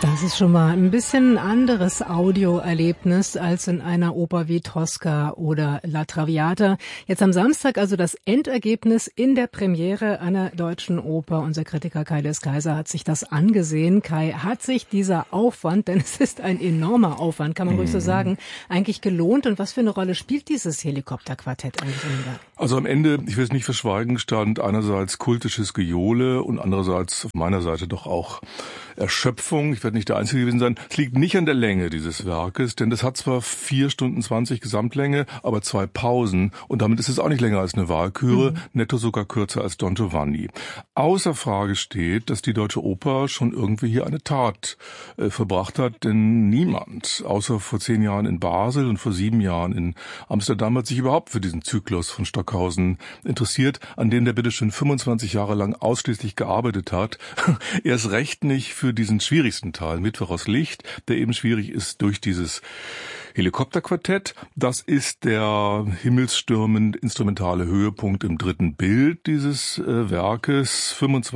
Das ist schon mal ein bisschen anderes Audioerlebnis als in einer Oper wie Tosca oder La Traviata. Jetzt am Samstag also das Endergebnis in der Premiere einer deutschen Oper. Unser Kritiker Kai Döss-Kaiser hat sich das angesehen. Kai, hat sich dieser Aufwand, denn es ist ein enormer Aufwand, kann man ruhig so sagen, eigentlich gelohnt? Und was für eine Rolle spielt dieses Helikopterquartett eigentlich in dem Werk? Also am Ende, ich will es nicht verschweigen, stand einerseits kultisches Gejohle und andererseits auf meiner Seite doch auch Erschöpfung. Ich werde nicht der Einzige gewesen sein. Es liegt nicht an der Länge dieses Werkes, denn das hat zwar 4 Stunden 20 Gesamtlänge, aber 2 Pausen und damit ist es auch nicht länger als eine Walküre, netto sogar kürzer als Don Giovanni. Außer Frage steht, dass die Deutsche Oper schon irgendwie hier eine Tat verbracht hat, denn niemand, außer vor 10 Jahren in Basel und vor 7 Jahren in Amsterdam, hat sich überhaupt für diesen Zyklus von Stockhausen interessiert, an dem der bitteschön 25 Jahre lang ausschließlich gearbeitet hat. Erst recht nicht für diesen schwierigsten Teil, Mittwoch aus Licht, der eben schwierig ist durch dieses Helikopterquartett. Das ist der himmelsstürmend instrumentale Höhepunkt im dritten Bild dieses Werkes.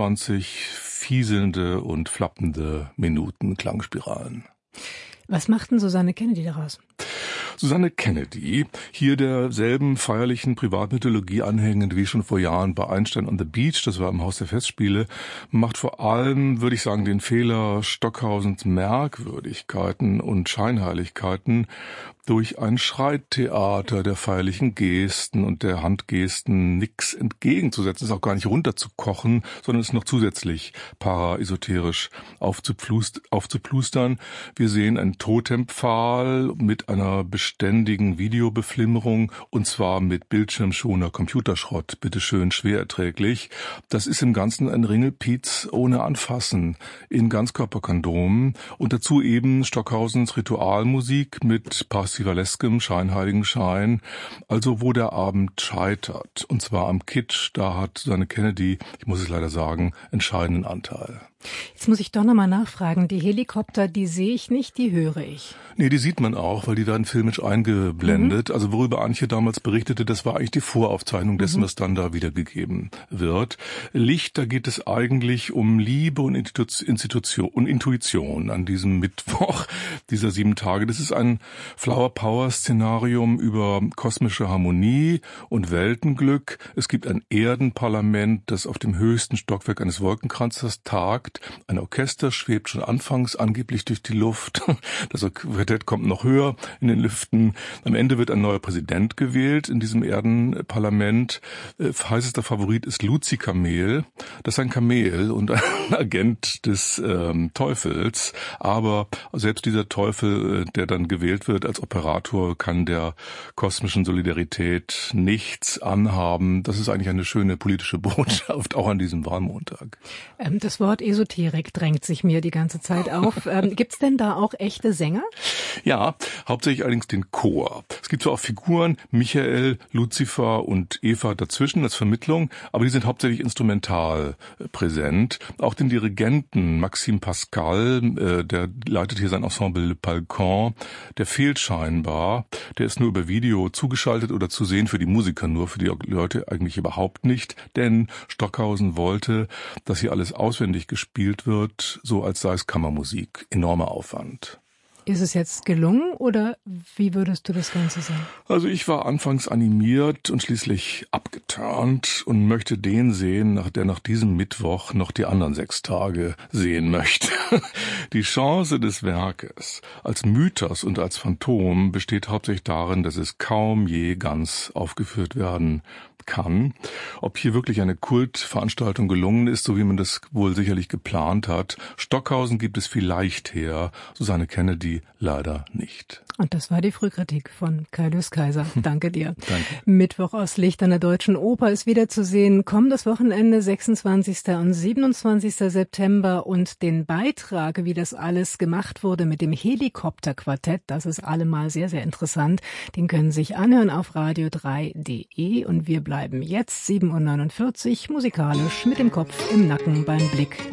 25 fieselnde und flappende Minuten Klangspiralen. Was macht denn Susanne Kennedy daraus? Susanne Kennedy, hier derselben feierlichen Privatmythologie anhängend wie schon vor Jahren bei Einstein on the Beach, das war im Haus der Festspiele, macht vor allem, würde ich sagen, den Fehler, Stockhausens Merkwürdigkeiten und Scheinheiligkeiten durch ein Schreittheater der feierlichen Gesten und der Handgesten nix entgegenzusetzen, es auch gar nicht runterzukochen, sondern es noch zusätzlich paraesoterisch aufzuplustern. Wir sehen einen Totempfahl mit einer beständigen Videobeflimmerung und zwar mit bildschirmschoner Computerschrott, bitteschön schwer erträglich. Das ist im Ganzen ein Ringelpiez ohne Anfassen in Ganzkörperkondomen und dazu eben Stockhausens Ritualmusik mit passivaleskem, scheinheiligen Schein, also wo der Abend scheitert. Und zwar am Kitsch, da hat Susanne Kennedy, ich muss es leider sagen, entscheidenden Anteil. Jetzt muss ich doch nochmal nachfragen, die Helikopter, die sehe ich nicht, die höre ich. Nee, die sieht man auch, weil die werden filmisch eingeblendet. Also worüber Antje damals berichtete, das war eigentlich die Voraufzeichnung dessen, was dann da wiedergegeben wird. Licht, da geht es eigentlich um Liebe und Intuition an diesem Mittwoch dieser 7 Tage. Das ist ein Flower-Power-Szenarium über kosmische Harmonie und Weltenglück. Es gibt ein Erdenparlament, das auf dem höchsten Stockwerk eines Wolkenkranzes tagt. Ein Orchester schwebt schon anfangs angeblich durch die Luft. Das Quartett kommt noch höher in den Lüften. Am Ende wird ein neuer Präsident gewählt in diesem Erdenparlament. Heißester Favorit ist Luzi Kamel. Das ist ein Kamel und ein Agent des Teufels. Aber selbst dieser Teufel, der dann gewählt wird als Operator, kann der kosmischen Solidarität nichts anhaben. Das ist eigentlich eine schöne politische Botschaft, auch an diesem Wahlmontag. Das Wort Esoterik drängt sich mir die ganze Zeit auf. Gibt's denn da auch echte Sänger? Ja, hauptsächlich allerdings den Chor. Es gibt zwar auch Figuren, Michael, Luzifer und Eva dazwischen als Vermittlung, aber die sind hauptsächlich instrumental präsent. Auch den Dirigenten Maxime Pascal, der leitet hier sein Ensemble Le Balcon, der fehlt scheinbar. Der ist nur über Video zugeschaltet oder zu sehen, für die Musiker nur, für die Leute eigentlich überhaupt nicht. Denn Stockhausen wollte, dass hier alles auswendig gespielt wird, so als sei es Kammermusik. Enormer Aufwand. Ist es jetzt gelungen oder wie würdest du das Ganze sehen? Also ich war anfangs animiert und schließlich abgeturnt und möchte den sehen, der nach diesem Mittwoch noch die anderen 6 Tage sehen möchte. Die Chance des Werkes als Mythos und als Phantom besteht hauptsächlich darin, dass es kaum je ganz aufgeführt werden kann. Ob hier wirklich eine Kultveranstaltung gelungen ist, so wie man das wohl sicherlich geplant hat. Stockhausen gibt es vielleicht her, Susanne Kennedy leider nicht. Und das war die Frühkritik von Kai Döss-Kaiser. Danke dir. Danke. Mittwoch aus Licht an der Deutschen Oper ist wieder zu sehen. Kommendes Wochenende, 26. und 27. September. Und den Beitrag, wie das alles gemacht wurde mit dem Helikopterquartett, das ist allemal sehr, sehr interessant. Den können Sie sich anhören auf radio3.de. Und wir bleiben jetzt 7:49 Uhr musikalisch mit dem Kopf im Nacken beim Blick